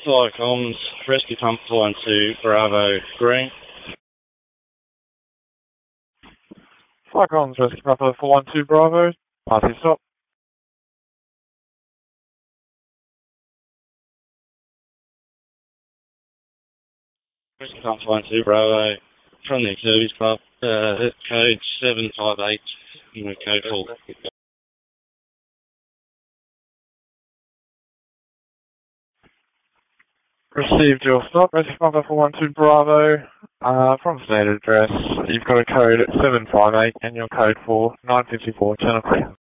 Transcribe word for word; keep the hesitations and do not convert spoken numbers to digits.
Fly comms, rescue pump flying to Bravo Green. Fly comms, rescue pump four one two Bravo, party stop. Rescue pump flying to Bravo from the service club, uh, code seven five eight, code four. Received your stop, rescue pump four one two Bravo, uh, from stated address. You've got a code seven five eight and your code for nine fifty-four, channel clear.